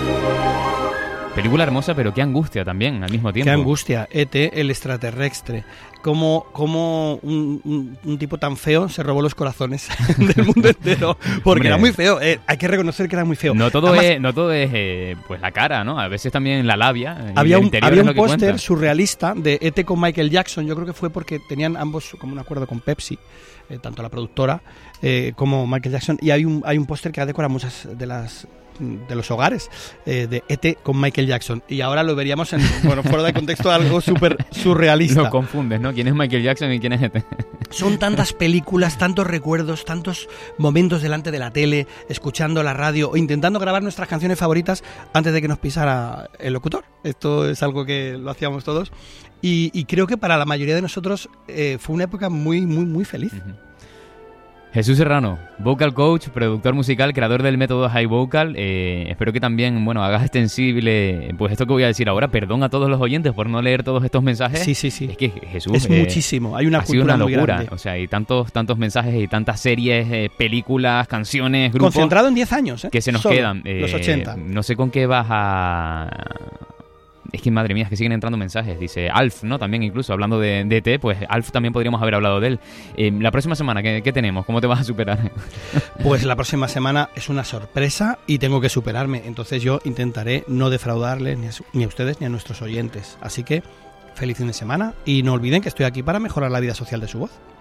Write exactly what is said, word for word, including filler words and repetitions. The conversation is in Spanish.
Película hermosa, pero qué angustia también al mismo tiempo. Qué angustia. E T, el extraterrestre. Cómo, cómo un, un, un tipo tan feo se robó los corazones del mundo entero. Porque Hombre, era muy feo. Eh, hay que reconocer que era muy feo. No todo Además, es, no todo es eh, pues la cara, ¿no? A veces también la labia. Había un, había un póster póster surrealista de E T con Michael Jackson. Yo creo que fue porque tenían ambos como un acuerdo con Pepsi, eh, tanto la productora eh, como Michael Jackson. Y hay un, hay un póster que ha decorado muchas de las de los hogares eh, de E T con Michael Jackson, y ahora lo veríamos en, bueno, fuera de contexto, algo súper surrealista. Lo confundes, ¿no? ¿Quién es Michael Jackson y quién es E T? Son tantas películas, tantos recuerdos, tantos momentos delante de la tele, escuchando la radio o intentando grabar nuestras canciones favoritas antes de que nos pisara el locutor. Esto es algo que lo hacíamos todos y, y creo que para la mayoría de nosotros eh, fue una época muy, muy, muy feliz. Uh-huh. Jesús Serrano, vocal coach, productor musical, creador del método High Vocal. Eh, espero que también, bueno, hagas extensible pues esto que voy a decir ahora. Perdón a todos los oyentes por no leer todos estos mensajes. Sí, sí, sí. Es que Jesús es eh, muchísimo. Hay una ha cultura sido una muy locura. grande. O sea, hay tantos, tantos mensajes y tantas series, eh, películas, canciones, grupos. Concentrado en diez años, ¿eh? Que se nos Solo, quedan. Eh, los ochenta. No sé con qué vas a. Es que madre mía, es que siguen entrando mensajes. Dice Alf, ¿no? También incluso hablando de, de E T, pues Alf también podríamos haber hablado de él. Eh, la próxima semana, ¿qué, ¿qué tenemos? ¿Cómo te vas a superar? Pues la próxima semana es una sorpresa y tengo que superarme. Entonces yo intentaré no defraudarle ni a, ni a ustedes ni a nuestros oyentes. Así que feliz fin de semana y no olviden que estoy aquí para mejorar la vida social de su voz.